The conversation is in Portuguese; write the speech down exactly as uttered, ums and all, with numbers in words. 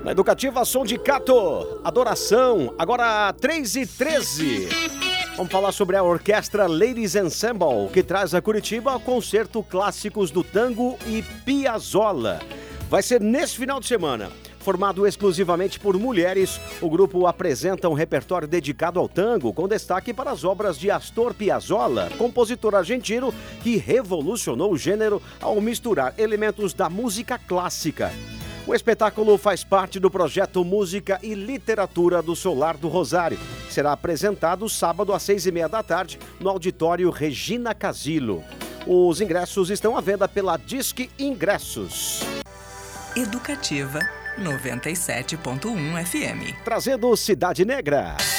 Na Educativa, som de Cato, adoração, agora três e treze. Vamos falar sobre a Orquestra Ladies Ensemble, que traz a Curitiba concerto clássicos do tango e Piazzolla. Vai ser nesse final de semana. Formado exclusivamente por mulheres, o grupo apresenta um repertório dedicado ao tango, com destaque para as obras de Astor Piazzolla, compositor argentino que revolucionou o gênero ao misturar elementos da música clássica. O espetáculo faz parte do projeto Música e Literatura do Solar do Rosário. Será apresentado sábado às seis e meia da tarde no auditório Regina Casilo. Os ingressos estão à venda pela Disque Ingressos. Educativa noventa e sete ponto um F M. Trazendo Cidade Negra.